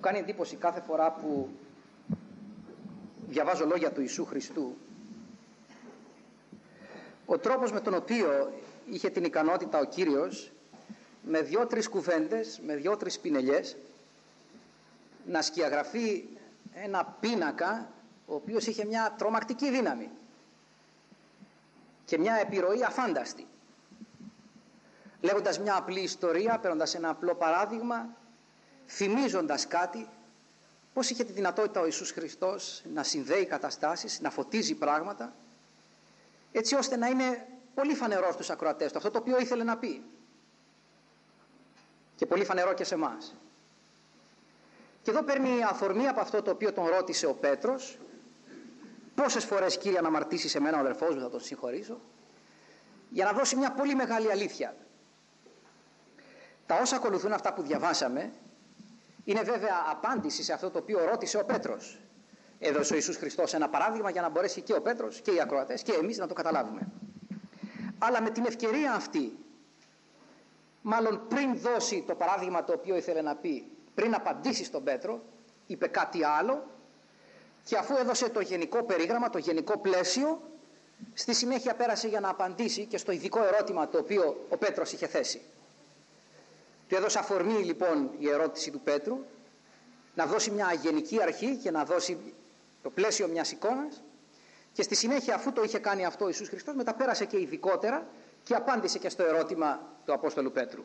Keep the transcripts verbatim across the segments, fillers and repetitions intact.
κάνει εντύπωση κάθε φορά που διαβάζω λόγια του Ιησού Χριστού, ο τρόπος με τον οποίο είχε την ικανότητα ο Κύριος με δυο-τρεις κουβέντες, με δυο-τρεις πινελιές να σκιαγραφεί ένα πίνακα ο οποίος είχε μια τρομακτική δύναμη και μια επιρροή αφάνταστη, λέγοντας μια απλή ιστορία, παίρνοντας ένα απλό παράδειγμα, θυμίζοντας κάτι, πώς είχε τη δυνατότητα ο Ιησούς Χριστός να συνδέει καταστάσεις, να φωτίζει πράγματα, έτσι ώστε να είναι πολύ φανερό στους ακροατές του αυτό το οποίο ήθελε να πει, και πολύ φανερό και σε εμάς. Και εδώ παίρνει αφορμή από αυτό το οποίο τον ρώτησε ο Πέτρος: πόσες φορές, Κύριε, να αμαρτήσει σε μένα ο αδερφός μου, θα τον συγχωρήσω, για να δώσει μια πολύ μεγάλη αλήθεια. Τα όσα ακολουθούν, αυτά που διαβάσαμε, είναι βέβαια απάντηση σε αυτό το οποίο ρώτησε ο Πέτρος. Έδωσε ο Ιησούς Χριστός ένα παράδειγμα για να μπορέσει και ο Πέτρος και οι ακροατές και εμείς να το καταλάβουμε. Αλλά με την ευκαιρία αυτή, μάλλον πριν δώσει το παράδειγμα το οποίο ήθελε να πει, πριν απαντήσει στον Πέτρο, είπε κάτι άλλο, και αφού έδωσε το γενικό περίγραμμα, το γενικό πλαίσιο, στη συνέχεια πέρασε για να απαντήσει και στο ειδικό ερώτημα το οποίο ο Πέτρος είχε θέσει. Του έδωσε αφορμή λοιπόν η ερώτηση του Πέτρου να δώσει μια γενική αρχή και να δώσει το πλαίσιο μιας εικόνας, και στη συνέχεια, αφού το είχε κάνει αυτό ο Ιησούς Χριστός, μεταπέρασε και ειδικότερα και απάντησε και στο ερώτημα του Απόστολου Πέτρου.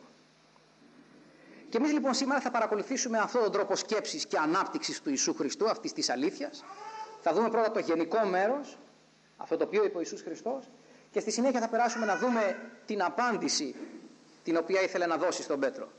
Και εμείς λοιπόν σήμερα θα παρακολουθήσουμε αυτόν τον τρόπο σκέψης και ανάπτυξης του Ιησού Χριστού, αυτής της αλήθειας. Θα δούμε πρώτα το γενικό μέρος, αυτό το οποίο είπε ο Ιησούς Χριστός, και στη συνέχεια θα περάσουμε να δούμε την απάντηση την οποία ήθελε να δώσει στον Πέτρο.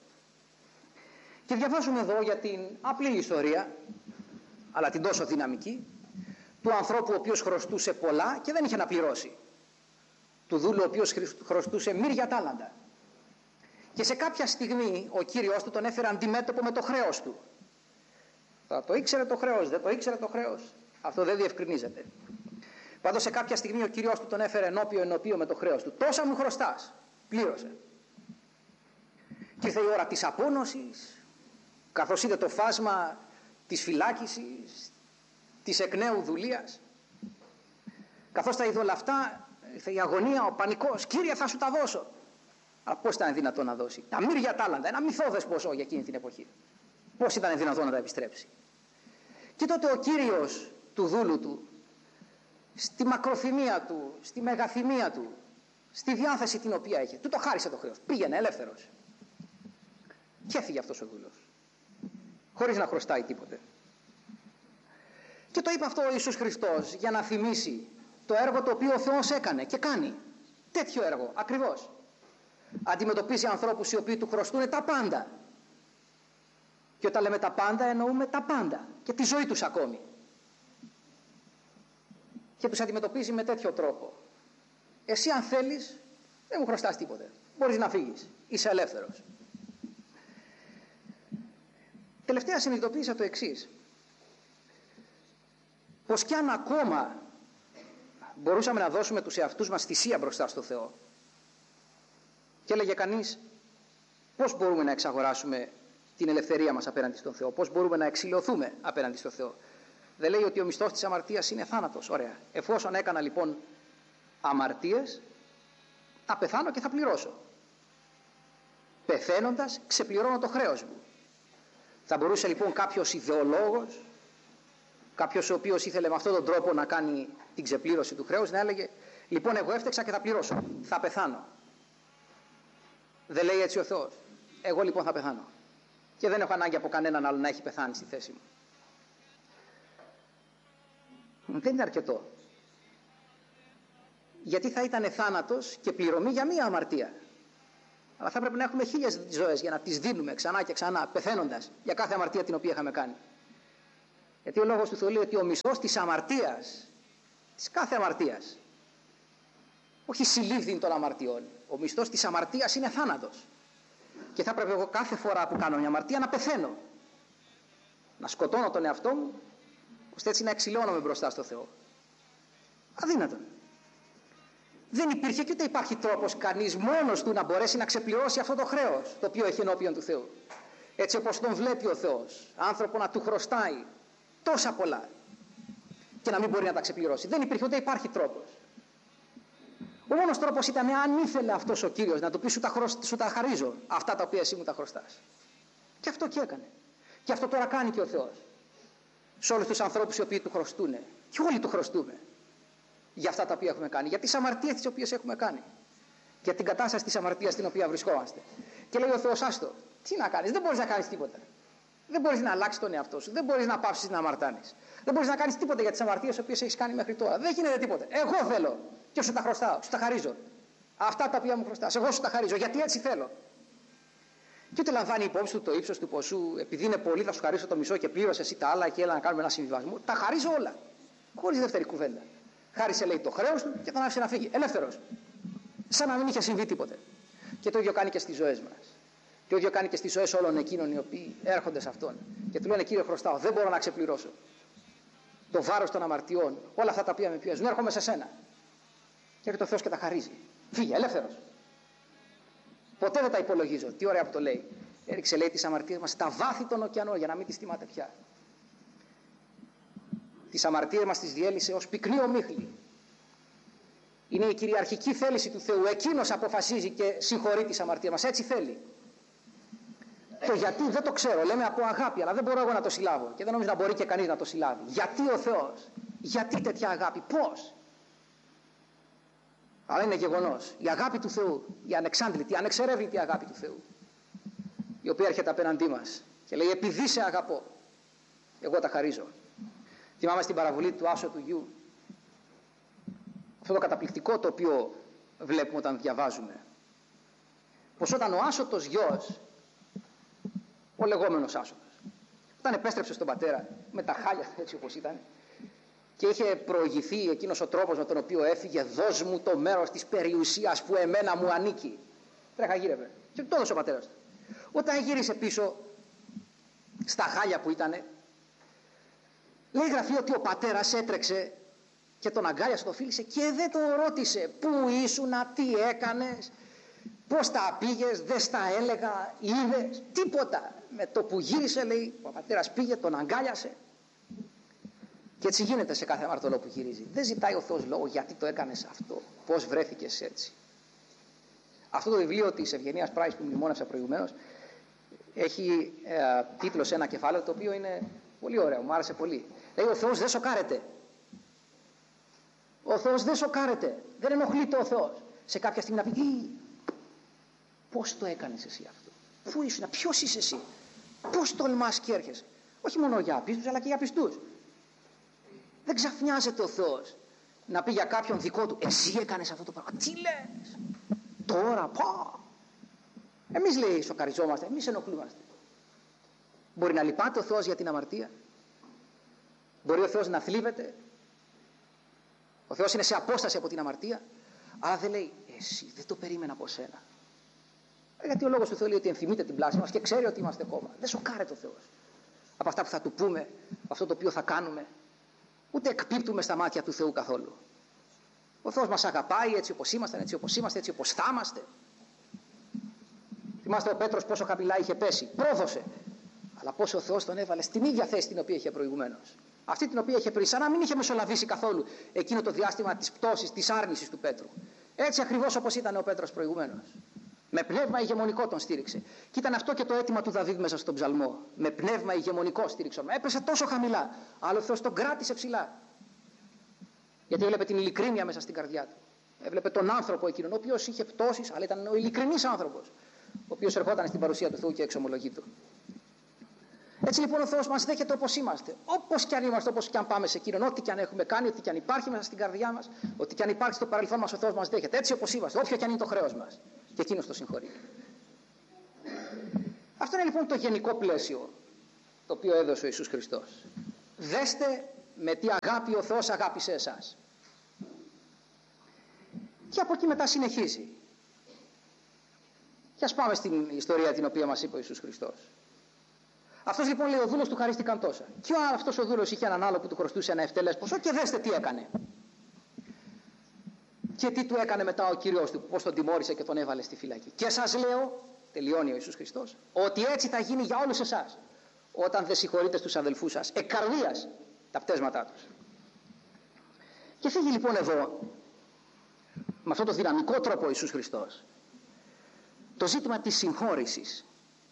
Και διαβάζουμε εδώ για την απλή ιστορία, αλλά την τόσο δυναμική, του ανθρώπου ο οποίος χρωστούσε πολλά και δεν είχε να πληρώσει. Του δούλου ο οποίος χρωστούσε μύρια τάλαντα. Και σε κάποια στιγμή ο Κύριος του τον έφερε αντιμέτωπο με το χρέος του. Θα το ήξερε το χρέος, δεν το ήξερε το χρέος, αυτό δεν διευκρινίζεται. Πάντως σε κάποια στιγμή ο Κύριος του τον έφερε ενώπιο ενώπιο με το χρέος του. Τόσα μου χρωστάς, πλήρωσε. Και ήρθε η ώρα της απόνωσης, καθώς είδε το φάσμα της φυλάκισης, της εκ νέου δουλείας. Καθώς τα είδε όλα αυτά, ήρθε η αγωνία, ο πανικός: Κύριε, θα σου τα δώσω. Αλλά πώς ήταν δυνατόν να δώσει τα μύρια τάλαντα, ένα μυθώδες ποσό για εκείνη την εποχή? Πώς ήταν δυνατόν να τα επιστρέψει? Και τότε ο Κύριος του δούλου του, στη μακροθυμία του, στη μεγαθυμία του, στη διάθεση την οποία είχε, του το χάρισε το χρέος. Πήγαινε ελεύθερος. Και έφυγε αυτός ο δούλος, χωρίς να χρωστάει τίποτε. Και το είπε αυτό ο Ιησούς Χριστός για να θυμίσει το έργο το οποίο ο Θεός έκανε και κάνει. Τέτοιο έργο ακριβώς. Αντιμετωπίζει ανθρώπους οι οποίοι του χρωστούν τα πάντα. Και όταν λέμε τα πάντα, εννοούμε τα πάντα και τη ζωή τους ακόμη. Και τους αντιμετωπίζει με τέτοιο τρόπο. Εσύ, αν θέλεις, δεν μου χρωστάς τίποτε. Μπορείς να φύγεις. Είσαι ελεύθερος. Τελευταία συνειδητοποίησα το εξής: πως κι αν ακόμα μπορούσαμε να δώσουμε τους εαυτούς μας θυσία μπροστά στο Θεό, και έλεγε κανείς, πώς μπορούμε να εξαγοράσουμε την ελευθερία μας απέναντι στον Θεό, πώς μπορούμε να εξηλαιωθούμε απέναντι στον Θεό? Δεν λέει ότι ο μισθός της αμαρτίας είναι θάνατος? Ωραία. Εφόσον έκανα λοιπόν αμαρτίες, θα πεθάνω και θα πληρώσω. Πεθαίνοντας ξεπληρώνω το χρέος μου. Θα μπορούσε λοιπόν κάποιος ιδεολόγος, κάποιος ο οποίος ήθελε με αυτόν τον τρόπο να κάνει την ξεπλήρωση του χρέους, να έλεγε: λοιπόν, εγώ έφταξα και θα πληρώσω, θα πεθάνω. Δεν λέει έτσι ο Θεός? Εγώ λοιπόν θα πεθάνω και δεν έχω ανάγκη από κανέναν άλλο να έχει πεθάνει στη θέση μου. Δεν είναι αρκετό. Γιατί θα ήταν θάνατος και πληρωμή για μία αμαρτία. Αλλά θα έπρεπε να έχουμε χίλιες ζωές για να τις δίνουμε ξανά και ξανά, πεθαίνοντας για κάθε αμαρτία την οποία είχαμε κάνει. Γιατί ο λόγος του Θεού λέει ότι ο μισθός της αμαρτίας, της κάθε αμαρτίας, όχι συλλήφθην των αμαρτιών, ο μισθός της αμαρτίας είναι θάνατος. Και θα έπρεπε εγώ κάθε φορά που κάνω μια αμαρτία να πεθαίνω, να σκοτώνω τον εαυτό μου, ώστε έτσι να εξηλαιώνομαι μπροστά στο Θεό. Αδύνατον. Δεν υπήρχε και ούτε υπάρχει τρόπος κανείς μόνος του να μπορέσει να ξεπληρώσει αυτό το χρέος το οποίο έχει ενώπιον του Θεού. Έτσι όπως τον βλέπει ο Θεός, άνθρωπο να του χρωστάει τόσα πολλά και να μην μπορεί να τα ξεπληρώσει. Δεν υπήρχε, ούτε υπάρχει τρόπος. Ο μόνος τρόπος ήταν αν ήθελε αυτός ο Κύριος να του πει σου τα, χρωσ... σου τα χαρίζω αυτά τα οποία εσύ μου τα χρωστάς. Και αυτό και έκανε. Και αυτό τώρα κάνει και ο Θεός. Σε όλους τους ανθρώπους οι οποίοι του χρωστούν. Και όλοι του χρωστούμε. Για αυτά τα οποία έχουμε κάνει. Για τις αμαρτίες τις οποίες έχουμε κάνει. Για την κατάσταση της αμαρτίας στην οποία βρισκόμαστε. Και λέει ο Θεός, άστο, τι να κάνεις, δεν μπορείς να κάνεις τίποτα. Δεν μπορείς να αλλάξεις τον εαυτό σου. Δεν μπορείς να πάψεις να αμαρτάνεις. Δεν μπορείς να κάνεις τίποτα για τις αμαρτίες τις οποίες έχεις κάνει μέχρι τώρα. Δεν γίνεται τίποτα. Εγώ θέλω και σου τα χρωστάω, σου τα χαρίζω. Αυτά τα οποία μου χρωστάς, εγώ σου τα χαρίζω γιατί έτσι θέλω. Και ούτε λαμβάνει υπόψη του το ύψος του ποσού, επειδή είναι πολύ, θα σου χαρίσω το μισό και πλήρωσε εσύ τα άλλα και έλα να κάνουμε ένα συμβιβασμό. Τα χαρίζω όλα. Χωρίς δεύτερη κουβέντα. Χάρισε, λέει, το χρέος του και τον άφησε να φύγει. Ελεύθερος. Σαν να μην είχε συμβεί τίποτε. Και το ίδιο κάνει και στις ζωές μας. Και το ίδιο κάνει και στις ζωές όλων εκείνων οι οποίοι έρχονται σε αυτόν. Και του λένε, Κύριε, χρωστάω, δεν μπορώ να ξεπληρώσω. Το βάρος των αμαρτιών, όλα αυτά τα οποία με πιέζουν, έρχομαι σε σένα. Και έρχεται ο Θεός και τα χαρίζει. Φύγε, ελεύθερος. Ποτέ δεν τα υπολογίζω. Τι ωραία που το λέει. Έριξε, λέει, τις αμαρτίες μας στα βάθη των ωκεανών για να μην τις τιμάτε πια. Τις αμαρτίες μας τις διέλυσε ως πυκνή ομίχλη. Είναι η κυριαρχική θέληση του Θεού. Εκείνος αποφασίζει και συγχωρεί τις αμαρτίες μας. Έτσι θέλει. Το γιατί δεν το ξέρω. Λέμε από αγάπη, αλλά δεν μπορώ εγώ να το συλλάβω. Και δεν νομίζω να μπορεί και κανείς να το συλλάβει. Γιατί ο Θεός, γιατί τέτοια αγάπη, πώς. Αλλά είναι γεγονός. Η αγάπη του Θεού, η ανεξάντλητη, η ανεξερεύνητη αγάπη του Θεού, η οποία έρχεται απέναντί μας και λέει, επειδή σε αγαπώ, εγώ τα χαρίζω. Θυμάμαι στην παραβολή του Άσο του Γιου, αυτό το καταπληκτικό το οποίο βλέπουμε όταν διαβάζουμε, πως όταν ο άσωτος γιος, ο λεγόμενος άσωτος, όταν επέστρεψε στον πατέρα με τα χάλια έτσι όπως ήταν και είχε προηγηθεί εκείνος ο τρόπος με τον οποίο έφυγε, δώσ' μου το μέρος της περιουσίας που εμένα μου ανήκει, τρέχα γύρευε και το έδωσε ο πατέρας του. Όταν γύρισε πίσω στα χάλια που ήτανε, λέει η Γραφή ότι ο πατέρας έτρεξε και τον αγκάλιασε, το φίλησε και δεν τον ρώτησε πού ήσουνα, τι έκανες, πώς τα πήγες, δεν στα έλεγα, είδες, τίποτα. Με το που γύρισε, λέει, ο πατέρας πήγε, τον αγκάλιασε. Και έτσι γίνεται σε κάθε αμαρτωλό που γυρίζει. Δεν ζητάει ο Θεός λόγο γιατί το έκανες αυτό, πώς βρέθηκες έτσι. Αυτό το βιβλίο της Ευγενίας Πράης που μνημόνευσα προηγουμένως έχει ε, τίτλο σε ένα κεφάλαιο το οποίο είναι πολύ ωραίο, μου άρεσε πολύ. Λέει, ο Θεός δεν σοκάρεται. Ο Θεός δεν σοκάρεται. Δεν ενοχλείται ο Θεός. Σε κάποια στιγμή να πει, πώς το έκανες εσύ αυτό, πού ήσουν, ποιος είσαι εσύ, πώς τολμάς και έρχεσαι. Όχι μόνο για απίστους αλλά και για πιστούς. Δεν ξαφνιάζεται ο Θεός να πει για κάποιον δικό του, εσύ έκανες αυτό το πράγμα. Τι λες, τώρα πω. Εμείς, λέει, σοκαριζόμαστε, εμείς ενοχλούμαστε. Μπορεί να λυπάται ο Θεός για την αμαρτία. Μπορεί ο Θεός να θλίβεται. Ο Θεός είναι σε απόσταση από την αμαρτία. Αλλά δεν λέει, εσύ δεν το περίμενα από σένα. Γιατί ο λόγος του Θεού λέει ότι ενθυμείται την πλάση μας και ξέρει ότι είμαστε κόμμα. Δεν σοκάρεται ο Θεός από αυτά που θα του πούμε, από αυτό το οποίο θα κάνουμε. Ούτε εκπίπτουμε στα μάτια του Θεού καθόλου. Ο Θεός μας αγαπάει έτσι όπως είμαστε, έτσι όπως είμαστε, έτσι όπως θα είμαστε. Θυμάστε ο Πέτρος πόσο χαμηλά είχε πέσει. Πρόδωσε. Αλλά πόσο ο Θεός τον έβαλε στην ίδια θέση την οποία είχε προηγουμένως. Αυτή την οποία είχε πριν, σαν να μην είχε μεσολαβήσει καθόλου εκείνο το διάστημα της πτώσης, της άρνησης του Πέτρου. Έτσι ακριβώς όπως ήταν ο Πέτρος προηγουμένως. Με πνεύμα ηγεμονικό τον στήριξε. Και ήταν αυτό και το αίτημα του Δαβίδ μέσα στον ψαλμό. Με πνεύμα ηγεμονικό στήριξε. Έπεσε τόσο χαμηλά, αλλά ο Θεός τον κράτησε ψηλά. Γιατί έβλεπε την ειλικρίνεια μέσα στην καρδιά του. Έβλεπε τον άνθρωπο εκείνον, ο οποίος είχε πτώσεις, αλλά ήταν ο ειλικρινής άνθρωπος, ο οποίος ερχόταν στην παρουσία του Θεού και εξομολογεί του. Έτσι λοιπόν ο Θεός μας δέχεται όπως είμαστε. Όπως και αν είμαστε, όπως και αν πάμε σε εκείνον, ό,τι και αν έχουμε κάνει, ό,τι και αν υπάρχει μέσα στην καρδιά μας, ό,τι και αν υπάρχει στο παρελθόν μας, ο Θεός μας δέχεται. Έτσι όπως είμαστε, όποιο και αν είναι το χρέος μας. Και εκείνος το συγχωρεί. Αυτό είναι λοιπόν το γενικό πλαίσιο το οποίο έδωσε ο Ιησούς Χριστός. Δέστε με τι αγάπη ο Θεός αγάπησε εσάς. Και από εκεί μετά συνεχίζει. Και ας πάμε στην ιστορία την οποία μας είπε ο Ιησούς Χριστός. Αυτός λοιπόν, λέει, ο δούλος του χαρίστηκαν τόσα. Και αυτός ο δούλος είχε έναν άλλο που του χρωστούσε ένα ευτελές ποσό και δέστε τι έκανε. Και τι του έκανε μετά ο Κύριος του, πώς τον τιμώρησε και τον έβαλε στη φυλακή. Και σας λέω, τελειώνει ο Ιησούς Χριστός, ότι έτσι θα γίνει για όλους εσάς, όταν δεν συγχωρείτε στους αδελφούς σας, εκ καρδίας τα πτέσματά τους. Και φύγει λοιπόν εδώ, με αυτόν τον δυναμικό τρόπο ο Ιησούς Χριστός, το ζήτημα της συγχώρησης.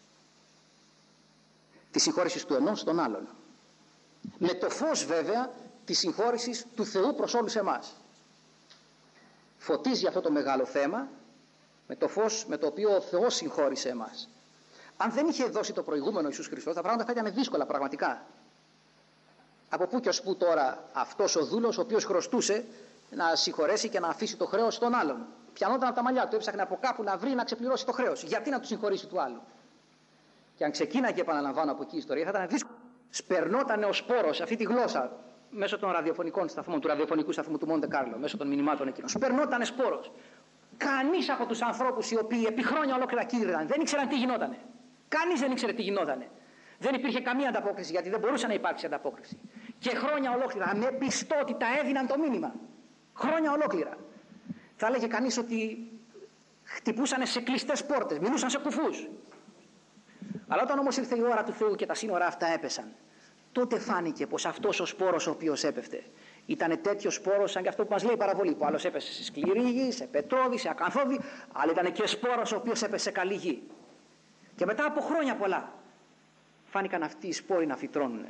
Της συγχώρησης του ενός στον άλλον. Με το φως βέβαια της συγχώρησης του Θεού προς όλους εμάς. Φωτίζει αυτό το μεγάλο θέμα με το φως με το οποίο ο Θεός συγχώρησε εμάς. Αν δεν είχε δώσει το προηγούμενο Ιησούς Χριστός, τα πράγματα θα ήταν δύσκολα πραγματικά. Από πού και ως πού τώρα αυτός ο δούλος, ο οποίος χρωστούσε να συγχωρέσει και να αφήσει το χρέος στον άλλον. Πιανόταν από τα μαλλιά του, έψαχνε από κάπου να βρει να ξεπληρώσει το χρέος. Γιατί να του συγχωρήσει του άλλου? Και αν ξεκίναγε, επαναλαμβάνω, από εκεί η ιστορία, θα ήταν δύσκολο. Σπερνόταν ο σπόρος, αυτή τη γλώσσα, μέσω των ραδιοφωνικών σταθμών, του ραδιοφωνικού σταθμού του Μοντε Κάρλο, μέσω των μηνυμάτων εκείνων. Σπερνόταν σπόρος. Κανείς από τους ανθρώπους οι οποίοι επί χρόνια ολόκληρα κήρυγαν δεν ήξεραν τι γινότανε. Κανείς δεν ήξερε τι γινότανε. Δεν υπήρχε καμία ανταπόκριση, γιατί δεν μπορούσε να υπάρξει ανταπόκριση. Και χρόνια ολόκληρα με πιστότητα έδιναν το μήνυμα. Χρόνια ολόκληρα. Θα έλεγε κανείς ότι χτυπούσαν σε κλειστές πόρτες, μιλούσαν σε κουφούς. Αλλά όταν όμως ήρθε η ώρα του Θεού και τα σύνορα αυτά έπεσαν, τότε φάνηκε πως αυτός ο σπόρος ο οποίος έπεφτε ήταν τέτοιο σπόρος σαν και αυτό που μας λέει η παραβολή, που άλλος έπεσε σε σκληρή γη, σε πετρώδη, σε ακανθώδη, αλλά ήταν και σπόρος ο οποίος έπεσε σε καλή γη. Και μετά από χρόνια πολλά φάνηκαν αυτοί οι σπόροι να φυτρώνουν.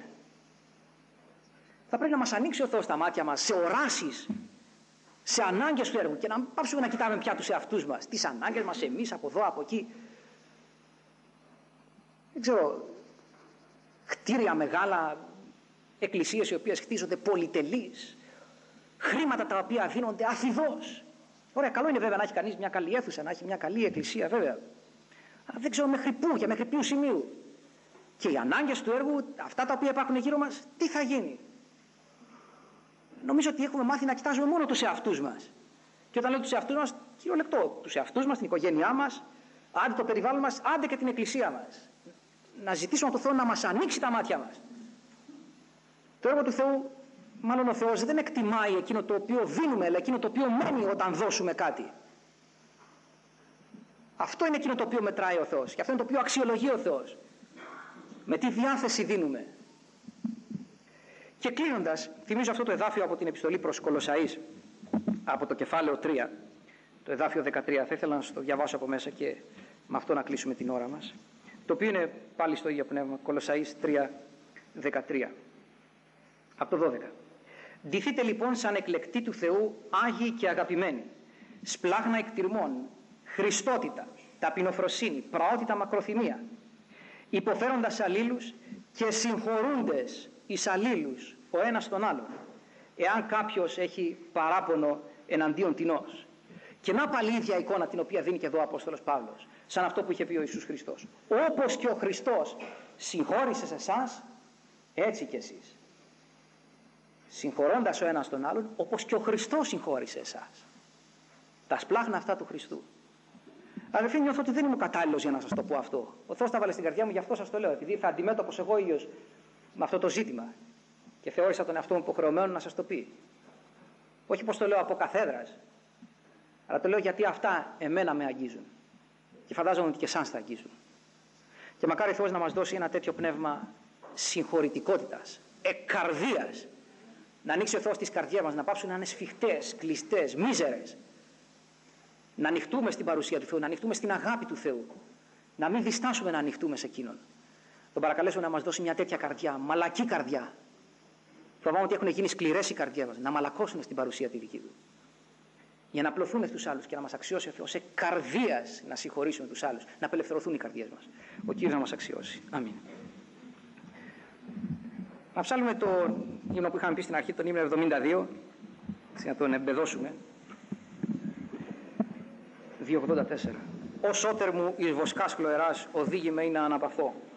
Θα πρέπει να μας ανοίξει ο Θεός τα μάτια μας σε οράσεις, σε ανάγκες του έργου και να πάψουμε να κοιτάμε πια τους εαυτούς μας, τις ανάγκες μας εμείς από εδώ, από εκεί. Δεν ξέρω, κτίρια μεγάλα, εκκλησίες οι οποίες χτίζονται πολυτελείς, χρήματα τα οποία δίνονται αφιδώς. Ωραία, καλό είναι βέβαια να έχει κανείς μια καλή αίθουσα, να έχει μια καλή εκκλησία βέβαια. Αλλά δεν ξέρω μέχρι πού και μέχρι ποιου σημείου. Και οι ανάγκες του έργου, αυτά τα οποία υπάρχουν γύρω μας, τι θα γίνει? Νομίζω ότι έχουμε μάθει να κοιτάζουμε μόνο τους εαυτούς μας. Και όταν λέω τους εαυτούς μας, κυριολεκτό, τους εαυτούς μας, την οικογένειά μας, άντε το περιβάλλον μας, άντε και την εκκλησία μας. Να ζητήσουμε από τον Θεό να μας ανοίξει τα μάτια μας. Το έργο του Θεού, μάλλον ο Θεός δεν εκτιμάει εκείνο το οποίο δίνουμε, αλλά εκείνο το οποίο μένει όταν δώσουμε κάτι. Αυτό είναι εκείνο το οποίο μετράει ο Θεός και αυτό είναι το οποίο αξιολογεί ο Θεός. Με τι διάθεση δίνουμε. Και κλείνοντας, θυμίζω αυτό το εδάφιο από την επιστολή προς Κολοσσαείς, από το κεφάλαιο τρία, το εδάφιο δεκατρία. Θα ήθελα να σας το διαβάσω από μέσα και με αυτό να κλείσουμε την ώρα μας. Το οποίο είναι πάλι στο ίδιο πνεύμα, Κολοσσαείς τρία δεκατρία. Από το δώδεκα. Ντυθείτε λοιπόν σαν εκλεκτοί του Θεού, άγιοι και αγαπημένοι, σπλάγνα εκτιρμών, χριστότητα, ταπεινοφροσύνη, πραότητα, μακροθυμία, υποφέροντας αλλήλους και συγχωρούντες εις αλλήλους ο ένας τον άλλον, εάν κάποιος έχει παράπονο εναντίον τινός. Και να πάλι η ίδια εικόνα την οποία δίνει και εδώ ο Απόστολος Παύλος, σαν αυτό που είχε πει ο Ιησούς Χριστός. Όπως και ο Χριστός συγχώρησε σε εσάς, έτσι κι εσείς. Συγχωρώντας ο ένας τον άλλον, όπως και ο Χριστός συγχώρησε εσάς. Τα σπλάχνα αυτά του Χριστού. Αδελφοί, νιώθω ότι δεν είμαι κατάλληλος για να σας το πω αυτό. Ο Θεός τα βάλε στην καρδιά μου, γι' αυτό σας το λέω. Επειδή ήρθα αντιμέτωπος εγώ ίδιος με αυτό το ζήτημα και θεώρησα τον εαυτό μου υποχρεωμένο να σας το πει. Όχι πως το λέω από καθέδρας, αλλά το λέω γιατί αυτά εμένα με αγγίζουν. Και φαντάζομαι ότι και εσάς θα αγγίζουν. Και μακάρι ο Θεός να μας δώσει ένα τέτοιο πνεύμα συγχωρητικότητας, εκκαρδίας. Να ανοίξει ο Θεός τις καρδιές μας, να πάψουν να είναι σφιχτές, κλειστές, μίζερες. Να ανοιχτούμε στην παρουσία του Θεού, να ανοιχτούμε στην αγάπη του Θεού. Να μην διστάσουμε να ανοιχτούμε σε εκείνον. Τον παρακαλέσω να μας δώσει μια τέτοια καρδιά, μαλακή καρδιά. Φοβάμαι ότι έχουν γίνει σκληρές οι καρδιές μας, να μαλακώσουν στην παρουσία τη δική του. Για να απλωθούμε στους άλλους και να μας αξιώσει ο Θεός σε καρδίας να συγχωρήσουμε τους άλλους, να απελευθερωθούν οι καρδιές μας. Ο Κύριος να μας αξιώσει. Αμήν. Να ψάλουμε το ύμνο που είχαμε πει στην αρχή, τον ύμνο εβδομήντα δύο, να τον εμπεδώσουμε. δύο ογδόντα τέσσερα. Ως ότερ μου εις βοσκάς χλωεράς, οδήγη με είναι αναπαθώ.